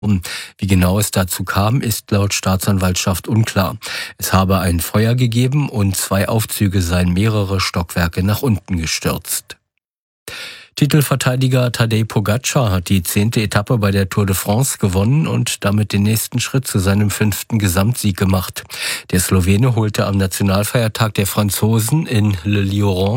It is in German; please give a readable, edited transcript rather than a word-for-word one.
Wie genau es dazu kam, ist laut Staatsanwaltschaft unklar. Es habe ein Feuer gegeben und 2 Aufzüge seien mehrere Stockwerke nach unten gestürzt. Titelverteidiger Tadej Pogačar hat die 10. Etappe bei der Tour de France gewonnen und damit den nächsten Schritt zu seinem 5. Gesamtsieg gemacht. Der Slowene holte am Nationalfeiertag der Franzosen in Le Lioran